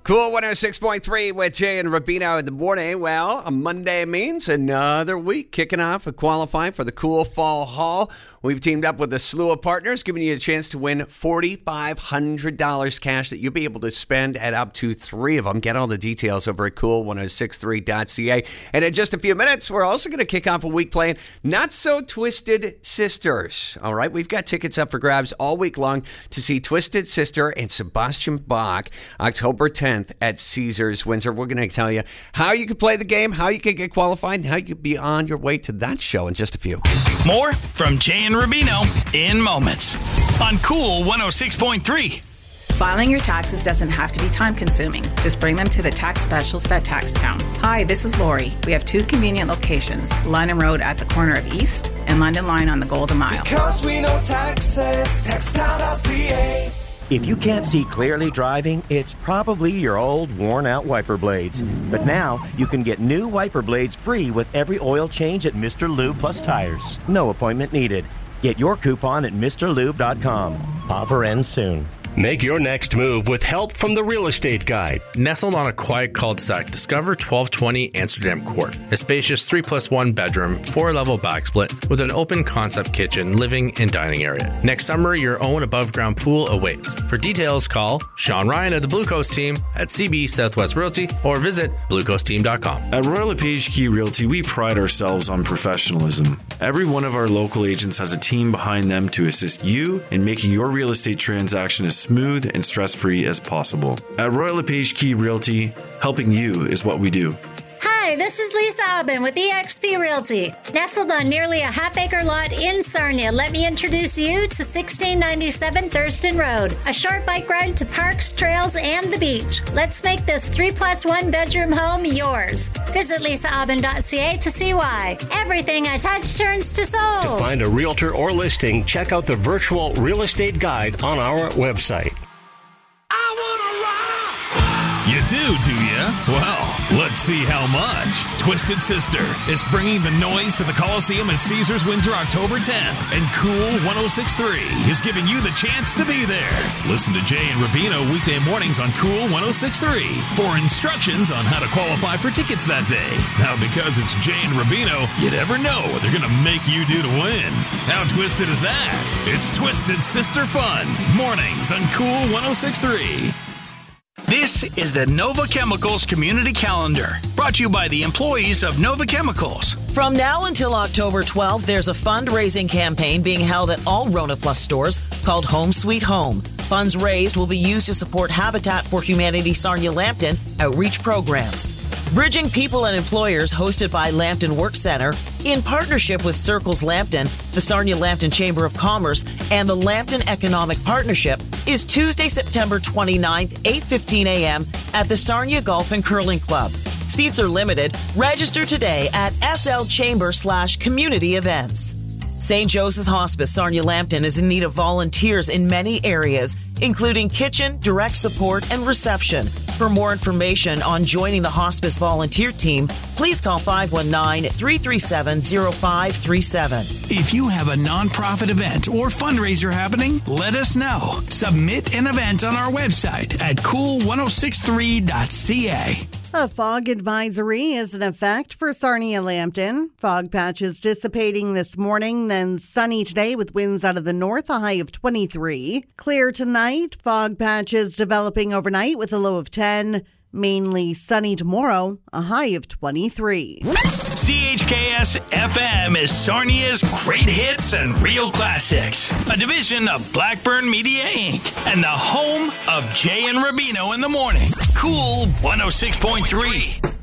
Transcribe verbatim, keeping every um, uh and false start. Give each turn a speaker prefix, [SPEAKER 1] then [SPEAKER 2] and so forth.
[SPEAKER 1] Cool one oh six point three with Jay and Rubino in the morning. Well, a Monday means another week kicking off and qualifying for the Cool Fall Haul. We've teamed up with a slew of partners, giving you a chance to win four thousand five hundred dollars cash that you'll be able to spend at up to three of them. Get all the details over at cool ten sixty-three dot c a. And in just a few minutes, we're also going to kick off a week playing Not So Twisted Sisters. All right, we've got tickets up for grabs all week long to see Twisted Sister and Sebastian Bach October tenth at Caesars Windsor. We're going to tell you how you can play the game, how you can get qualified, and how you can be on your way to that show in just a few.
[SPEAKER 2] More from Jay and Rubino in moments on Cool one oh six point three.
[SPEAKER 3] Filing your taxes doesn't have to be time-consuming. Just bring them to the tax specialist at TaxTown. Hi, this is Lori. We have two convenient locations, London Road at the corner of East and London Line on the Golden Mile.
[SPEAKER 4] Because we know taxes, tax town dot c a.
[SPEAKER 5] If you can't see clearly driving, it's probably your old, worn-out wiper blades. But now, you can get new wiper blades free with every oil change at Mister Lube Plus Tires. No appointment needed. Get your coupon at Mr Lube dot com. Offer ends soon.
[SPEAKER 6] Make your next move with help from the Real Estate Guide.
[SPEAKER 7] Nestled on a quiet cul-de-sac, discover twelve twenty Amsterdam Court, a spacious three plus one bedroom, four-level backsplit with an open concept kitchen, living, and dining area. Next summer, your own above-ground pool awaits. For details, call Sean Ryan of the Blue Coast team at C B Southwest Realty or visit blue coast team dot com.
[SPEAKER 8] At Royal LePage Key Realty, we pride ourselves on professionalism. Every one of our local agents has a team behind them to assist you in making your real estate transaction as smooth and stress-free as possible. At Royal LePage Key Realty, helping you is what we do.
[SPEAKER 9] Hi, this is Lisa Aubin with E X P Realty. Nestled on nearly a half-acre lot in Sarnia, let me introduce you to sixteen ninety-seven Thurston Road, a short bike ride to parks, trails, and the beach. Let's make this three plus one bedroom home yours. Visit lisa aubin dot c a to see why. Everything I touch turns to sold.
[SPEAKER 6] To find a realtor or listing, check out the virtual real estate guide on our website.
[SPEAKER 2] You do, do ya? Well, let's see how much. Twisted Sister is bringing the noise to the Coliseum at Caesars Windsor October tenth, and Cool one oh six point three is giving you the chance to be there. Listen to Jay and Rubino weekday mornings on Cool one oh six point three for instructions on how to qualify for tickets that day. Now, because it's Jay and Rubino, you never know what they're going to make you do to win. How twisted is that? It's Twisted Sister Fun, mornings on Cool one oh six point three. This is the Nova Chemicals Community Calendar, brought to you by the employees of Nova Chemicals.
[SPEAKER 10] From now until October twelfth, there's a fundraising campaign being held at all Rona Plus stores called Home Sweet Home. Funds raised will be used to support Habitat for Humanity Sarnia Lambton outreach programs. Bridging People and Employers, hosted by Lambton Work Center, in partnership with Circles Lambton, the Sarnia Lambton Chamber of Commerce, and the Lambton Economic Partnership, is Tuesday, September twenty-ninth, eight fifteen a.m. at the Sarnia Golf and Curling Club. Seats are limited. Register today at slchamber slash community events. Saint Joseph's Hospice Sarnia Lambton is in need of volunteers in many areas, including kitchen, direct support, and reception. For more information on joining the hospice volunteer team, please call five one nine, three three seven, zero five three seven.
[SPEAKER 2] If you have a nonprofit event or fundraiser happening, let us know. Submit an event on our website at cool ten sixty-three dot c a.
[SPEAKER 11] A fog advisory is in effect for Sarnia Lambton. Fog patches dissipating this morning, then sunny today with winds out of the north, a high of twenty-three. Clear tonight, fog patches developing overnight with a low of ten. Mainly sunny tomorrow, a high of twenty-three.
[SPEAKER 2] C H K S F M is Sarnia's great hits and real classics, a division of Blackburn Media Incorporated, and the home of Jay and Rubino in the morning. Cool one oh six point three.